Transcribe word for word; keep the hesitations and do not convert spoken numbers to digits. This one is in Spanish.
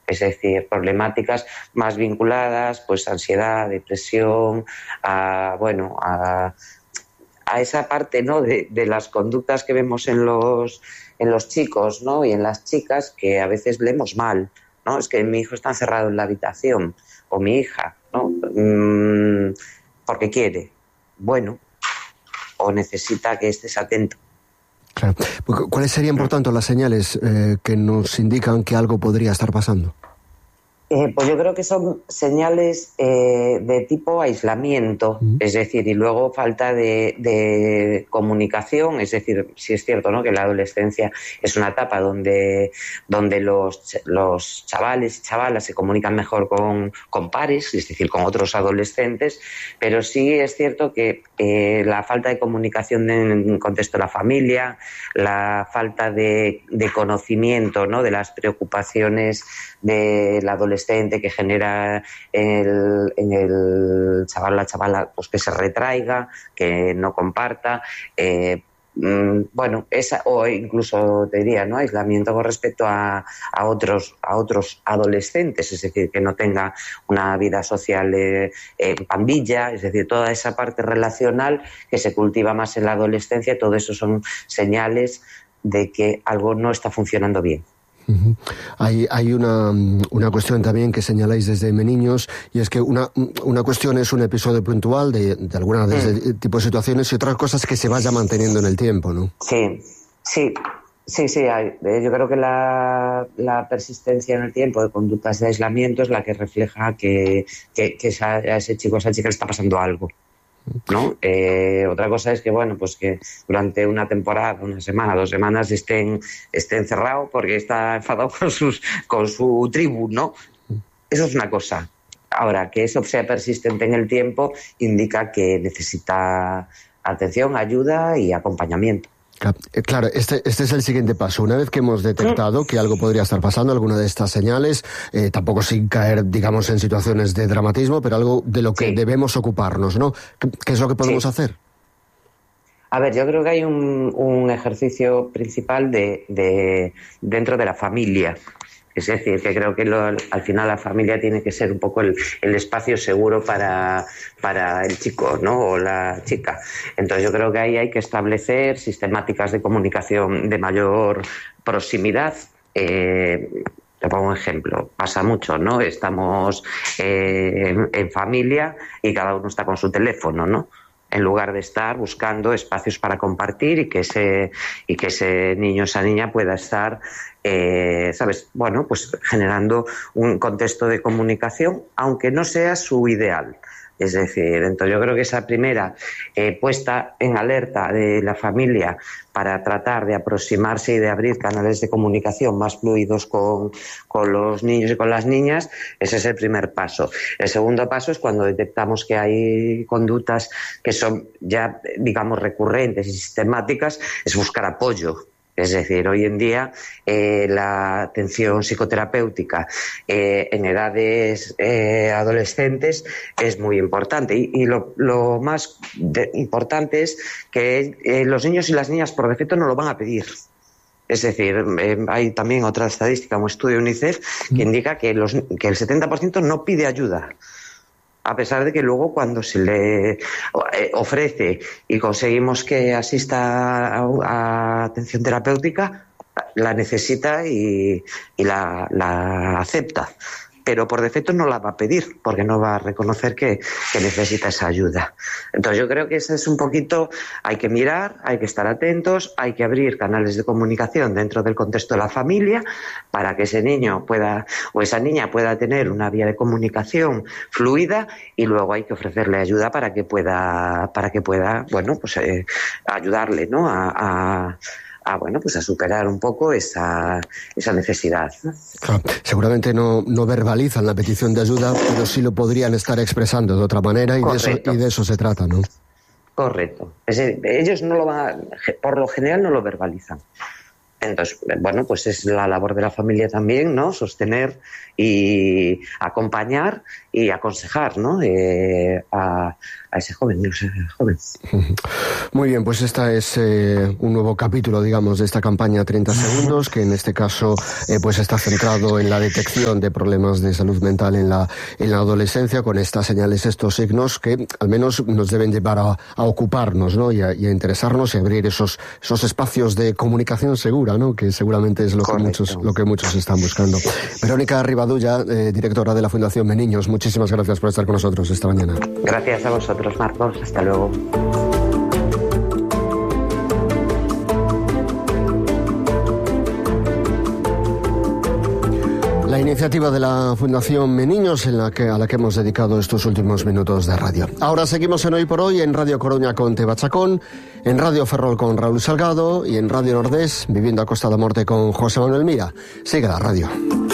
es decir, problemáticas más vinculadas pues a ansiedad, depresión, a, bueno, a, a esa parte, ¿no?, de, de las conductas que vemos en los, en los chicos, ¿no?, y en las chicas, que a veces leemos mal, ¿no? Es que mi hijo está encerrado en la habitación, o mi hija, ¿no?, mm, porque quiere, bueno, o necesita que estés atento. Claro. ¿Cuáles serían, por tanto, las señales eh, que nos indican que algo podría estar pasando? Eh, pues yo creo que son señales eh, de tipo aislamiento, mm. es decir, y luego falta de, de comunicación, es decir, sí es cierto, ¿no?, que la adolescencia es una etapa donde, donde los, los chavales y chavalas se comunican mejor con, con pares, es decir, con otros adolescentes, pero sí es cierto que eh, la falta de comunicación en el contexto de la familia, la falta de, de conocimiento, ¿no?, de las preocupaciones de la adolescencia que genera el, en el chaval, la chavala, pues que se retraiga, que no comparta, eh, bueno, esa, o incluso te diría, ¿no?, aislamiento con respecto a, a otros a otros adolescentes, es decir, que no tenga una vida social eh, en pandilla, es decir, toda esa parte relacional que se cultiva más en la adolescencia, todo eso son señales de que algo no está funcionando bien. Uh-huh. Hay, hay una, una cuestión también que señaláis desde Meniños, y es que una, una cuestión es un episodio puntual de, de alguna de ese mm. tipo de situaciones, y otras cosas que se vaya manteniendo en el tiempo, ¿no? Sí, sí, sí, sí. Hay. Yo creo que la, la persistencia en el tiempo de conductas de aislamiento es la que refleja que, que, que esa, a ese chico o esa chica le está pasando algo, ¿no? Eh, otra cosa es que, bueno, pues que durante una temporada, una semana, dos semanas estén, esté encerrado porque está enfadado con sus, con su tribu, ¿no? Eso es una cosa. Ahora, que eso sea persistente en el tiempo indica que necesita atención, ayuda y acompañamiento. Claro, este, este es el siguiente paso. Una vez que hemos detectado que algo podría estar pasando, alguna de estas señales, eh, tampoco sin caer, digamos, en situaciones de dramatismo, pero algo de lo que sí. debemos ocuparnos, ¿no? ¿Qué, qué es lo que podemos sí. hacer? A ver, yo creo que hay un, un ejercicio principal de, de dentro de la familia. Es decir, que creo que lo, al final la familia tiene que ser un poco el, el espacio seguro para, para el chico, ¿no?, o la chica. Entonces yo creo que ahí hay que establecer sistemáticas de comunicación de mayor proximidad. Eh, te pongo un ejemplo, pasa mucho, ¿no? Estamos eh, en, en familia y cada uno está con su teléfono, ¿no?, en lugar de estar buscando espacios para compartir y que ese, y que ese niño o esa niña pueda estar, eh, ¿sabes?, bueno, pues generando un contexto de comunicación, aunque no sea su ideal. Es decir, entonces yo creo que esa primera eh, puesta en alerta de la familia para tratar de aproximarse y de abrir canales de comunicación más fluidos con, con los niños y con las niñas, ese es el primer paso. El segundo paso es cuando detectamos que hay conductas que son ya, digamos, recurrentes y sistemáticas, es buscar apoyo. Es decir, hoy en día eh, la atención psicoterapéutica eh, en edades eh, adolescentes es muy importante y, y lo, lo más de, importante es que eh, los niños y las niñas por defecto no lo van a pedir. Es decir, eh, hay también otra estadística, un estudio de UNICEF que indica que, los, que el setenta por ciento no pide ayuda, a pesar de que luego cuando se le ofrece y conseguimos que asista a, a atención terapéutica, la necesita y, y la, la acepta. Pero por defecto no la va a pedir, porque no va a reconocer que, que necesita esa ayuda. Entonces yo creo que ese es un poquito, hay que mirar, hay que estar atentos, hay que abrir canales de comunicación dentro del contexto de la familia para que ese niño pueda, o esa niña pueda tener una vía de comunicación fluida, y luego hay que ofrecerle ayuda para que pueda, para que pueda, bueno, pues eh, ayudarle, ¿no?, a, a a, bueno, pues a superar un poco esa, esa necesidad. Claro, seguramente no, no verbalizan la petición de ayuda, pero sí lo podrían estar expresando de otra manera, y de eso, y de eso se trata, ¿no? Correcto. Es decir, ellos no lo van, por lo general no lo verbalizan. Entonces, bueno, pues es la labor de la familia también, ¿no?, sostener y acompañar y aconsejar, ¿no?, eh, a, a ese joven, a ese joven. Muy bien, pues esta es eh, un nuevo capítulo, digamos, de esta campaña treinta segundos, que en este caso eh, pues está centrado en la detección de problemas de salud mental en la, en la adolescencia, con estas señales, estos signos que al menos nos deben llevar a, a ocuparnos, ¿no? Y a, y a interesarnos y abrir esos, esos espacios de comunicación segura, ¿no? Que seguramente es lo que muchos, lo que muchos están buscando. Verónica Rivadulla, eh, directora de la Fundación Meniños, muchísimas gracias por estar con nosotros esta mañana. Gracias a vosotros, Marcos. Hasta luego. La iniciativa de la Fundación Meniños en la que, a la que hemos dedicado estos últimos minutos de radio. Ahora seguimos en Hoy por Hoy, en Radio Coruña con Teba Chacón, en Radio Ferrol con Raúl Salgado y en Radio Nordés, Viviendo a Costa da Morte con José Manuel Mira. Sigue la radio.